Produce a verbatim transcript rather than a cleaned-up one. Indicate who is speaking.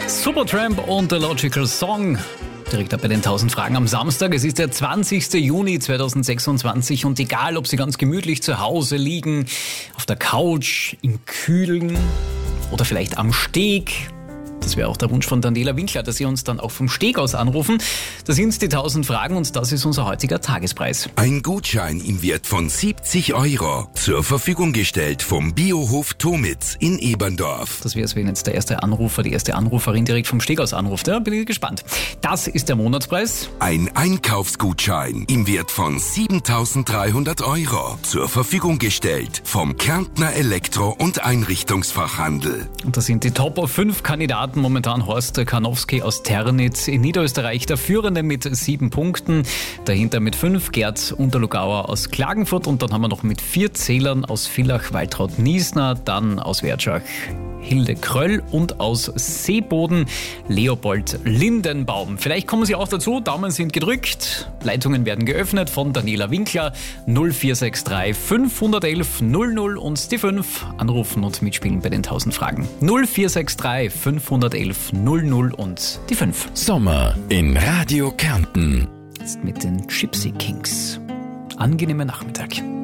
Speaker 1: Supertramp und The Logical Song. Direkt ab bei den tausend Fragen am Samstag. Es ist der zwanzigster Juni zweitausendsechsundzwanzig und egal, ob Sie ganz gemütlich zu Hause liegen, auf der Couch, im Kühlen oder vielleicht am Steg. Das wäre auch der Wunsch von Daniela Winkler, dass Sie uns dann auch vom Steg aus anrufen. Das sind die tausend Fragen und das ist unser heutiger Tagespreis.
Speaker 2: Ein Gutschein im Wert von siebzig Euro zur Verfügung gestellt vom Biohof Tomitz in Eberndorf.
Speaker 1: Das wäre es, wenn jetzt der erste Anrufer, die erste Anruferin direkt vom Steg aus anruft. Ja, bin ich gespannt. Das ist der Monatspreis.
Speaker 2: Ein Einkaufsgutschein im Wert von siebentausenddreihundert Euro zur Verfügung gestellt vom Kärntner Elektro- und Einrichtungsfachhandel.
Speaker 1: Und das sind die Top fünf Kandidaten. Momentan Horst Karnowski aus Ternitz in Niederösterreich, der Führende mit sieben Punkten. Dahinter mit fünf Gerd Unterlugauer aus Klagenfurt und dann haben wir noch mit vier Zählern aus Villach Waltraud Niesner, dann aus Wertschach Hilde Kröll und aus Seeboden Leopold Lindenbaum. Vielleicht kommen Sie auch dazu, Daumen sind gedrückt, Leitungen werden geöffnet von Daniela Winkler null vier sechs drei fünf eins eins null null und die fünf anrufen und mitspielen bei den tausend Fragen. null vier sechs drei fünf eins eins null null und die fünf.
Speaker 3: Sommer in Radio Kärnten.
Speaker 1: Jetzt mit den Gypsy Kings. Angenehmer Nachmittag.